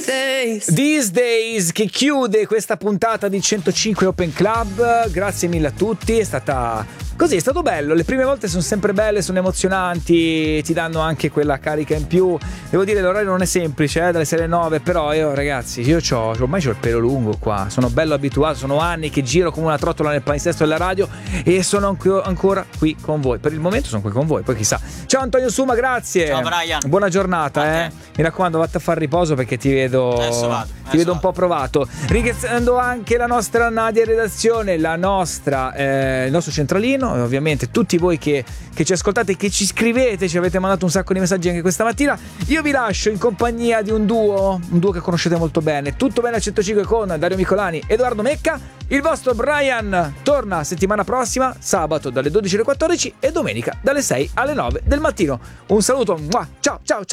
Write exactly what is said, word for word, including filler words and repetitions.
days. These Days, che chiude questa puntata di centocinque Open Club. Grazie mille a tutti, è stata così, è stato bello. Le prime volte sono sempre belle, sono emozionanti, ti danno anche quella carica in più. Devo dire, l'orario non è semplice, eh, dalle sei alle nove, però io ragazzi, io c'ho, ormai c'ho il pelo lungo qua, sono bello abituato, sono anni che giro come una trottola nel palinsesto della radio e sono anco, ancora qui con voi. Per il momento sono qui con voi, poi chissà. Ciao Antonio Suma, grazie. Ciao Brian. Buona giornata, eh. Mi raccomando, vatti a fare riposo perché ti vedo, Adesso vado, ti adesso vedo un vado. po' provato. Ringraziando anche la nostra Nadia in redazione, la nostra, eh, il nostro centralino e ovviamente tutti voi che, che ci ascoltate, che ci scrivete, ci avete mandato un sacco di messaggi anche questa mattina. Io vi lascio in compagnia di un duo, un duo che conoscete molto bene. Tutto bene a centocinque con Dario Micolani, Edoardo Mecca. Il vostro Brian torna settimana prossima, sabato dalle dodici alle quattordici e domenica dalle sei alle nove del mattino. Un saluto, ciao ciao ciao.